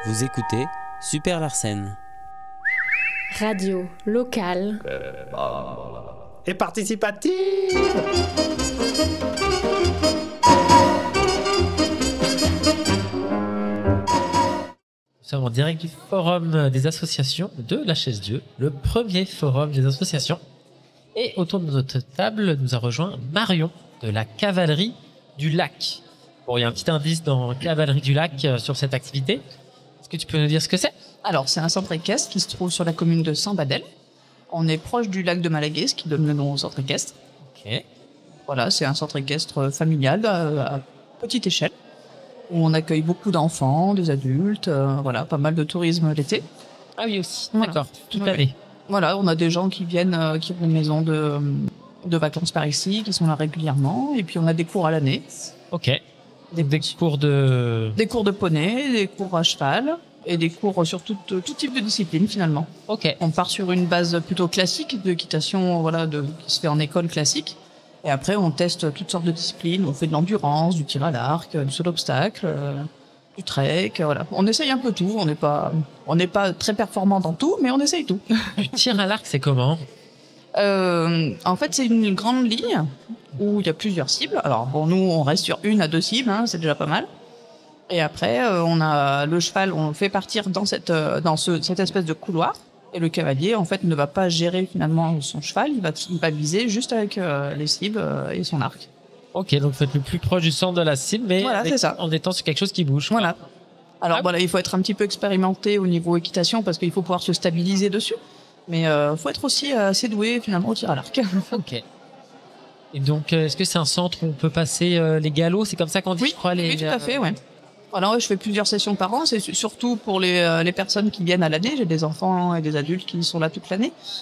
Vous écoutez Super Larsen. Radio locale et participative. Nous sommes en direct du forum des associations de la Chaise-Dieu, le premier forum des associations. Et autour de notre table, nous a rejoint Marion de la Cavalerie du Lac. Bon, il y a un petit indice dans Cavalerie du Lac sur cette activité. Est-ce que tu peux nous dire ce que c'est ? Alors, c'est un centre équestre qui se trouve sur la commune de Saint-Badel. On est proche du lac de Malaguet, ce qui donne le nom au centre équestre. Ok. Voilà, c'est un centre équestre familial à petite échelle, où on accueille beaucoup d'enfants, des adultes, voilà, pas mal de tourisme l'été. Ah oui, aussi. Voilà. D'accord, toute Ouais. l'année. Voilà, on a des gens qui viennent, qui ont une maison de vacances par ici, qui sont là régulièrement, et puis on a des cours à l'année. Ok. Des cours de... Des cours de poney, des cours à cheval, et des cours sur tout type de discipline finalement. Ok. On part sur une base plutôt classique d'équitation, voilà, qui se fait en école classique. Et après, on teste toutes sortes de disciplines. On fait de l'endurance, du tir à l'arc, du saut d'obstacle, du trek, voilà. On essaye un peu tout. On n'est pas très performant dans tout, mais on essaye tout. Du tir à l'arc, c'est comment ? En fait, c'est une grande ligne où il y a plusieurs cibles. Alors, bon, nous, on reste sur 1 à 2 cibles, hein, c'est déjà pas mal. Et après, on a le cheval, on le fait partir dans cette espèce de couloir. Et le cavalier, en fait, ne va pas gérer finalement son cheval. Il va viser juste avec les cibles et son arc. Ok, donc vous êtes le plus proche du centre de la cible, mais Voilà, c'est ça. en étant sur quelque chose qui bouge. Voilà. Alors Ah. voilà, il faut être un petit peu expérimenté au niveau équitation parce qu'il faut pouvoir se stabiliser dessus. Mais faut être aussi assez doué finalement au tir à l'arc. Ok. Et donc, est-ce que c'est un centre où on peut passer les galops ? C'est comme ça qu'on dit, Oui, je crois. oui, tout à fait, ouais. Voilà, ouais, je fais plusieurs sessions par an. C'est surtout pour les personnes qui viennent à l'année. J'ai des enfants et des adultes qui sont là toute l'année.